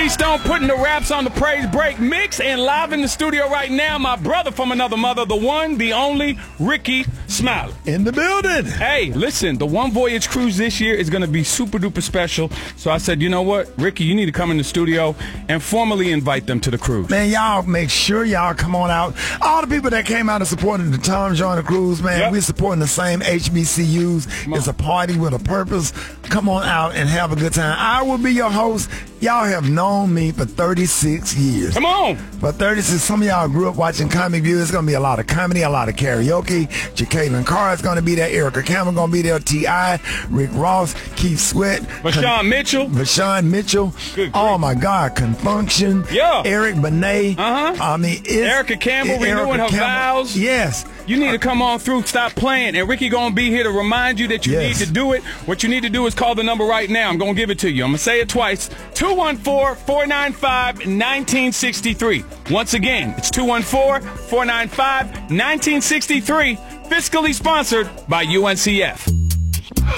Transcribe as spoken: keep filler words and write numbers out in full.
Stone putting the raps on the Praise Break mix, and live in the studio right now, my brother from another mother, the one, the only, Rickey Smiley. In the building. Hey, listen, the One Voyage cruise this year is going to be super duper special. So I said, you know what, Rickey, you need to come in the studio and formally invite them to the cruise. Man, y'all make sure y'all come on out. All the people that came out and supported the Tom Joyner cruise, man, yep. we're supporting the same H B C Us. It's a party with a purpose. Come on out and have a good time. I will be your host. Y'all have known me for thirty-six years. Come on. For thirty-six, some of y'all grew up watching Comic View. It's going to be a lot of comedy, a lot of karaoke. Jacqueline Carr is going to be there. Erica Campbell going to be there. T I, Rick Ross, Keith Sweat. Vashawn Mitchell. Vashawn Mitchell. Good oh, my God. Confunction. Yeah. Eric Benet. Uh-huh. I mean, it's, Erica Campbell it, renewing Erica her Campbell. vows. Yes. You need to come on through, stop playing, and Rickey going to be here to remind you that you yes. need to do it. What you need to do is call the number right now. I'm going to give it to you. I'm going to say it twice. two one four, four nine five, one nine six three. Once again, it's two one four, four nine five, one nine six three. Fiscally sponsored by U N C F.